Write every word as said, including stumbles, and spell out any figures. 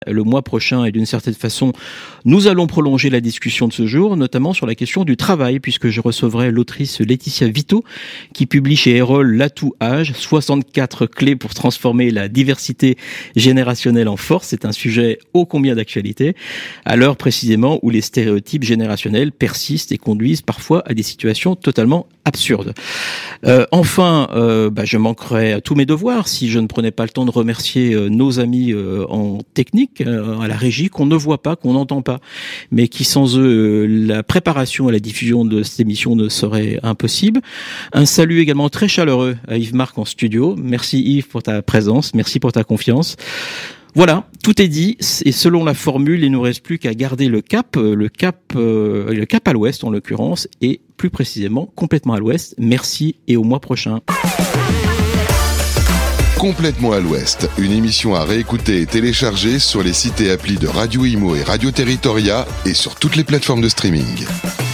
le mois prochain et d'une certaine façon, nous allons prolonger la discussion de ce jour, notamment sur la question du travail, puisque je recevrai l'autrice Laetitia Vito, qui publie chez Erol L'Atout Âge, soixante-quatre clés pour transformer la diversité générationnelle en force. C'est un sujet ô combien d'actualité, à l'heure précisément où les stéréotypes générationnels persistent et conduisent parfois à des situations totalement absurdes. Euh, enfin, euh, bah, je manquerais à tous mes devoirs si je ne prenais pas le temps de remercier euh, nos amis euh, en technique, euh, à la régie, qu'on ne voit pas, qu'on n'entend pas, mais qui sans eux, euh, la préparation et la diffusion de cette émission ne serait impossible. Un salut également très chaleureux à Yves-Marc en studio. Merci Yves pour ta présence, merci pour ta confiance. Voilà, tout est dit, et selon la formule, il ne nous reste plus qu'à garder le cap, le cap, euh, le cap à l'ouest en l'occurrence, et plus précisément complètement à l'ouest. Merci et au mois prochain. Complètement à l'ouest, une émission à réécouter et télécharger sur les sites et applis de Radio Imo et Radio Territoria et sur toutes les plateformes de streaming.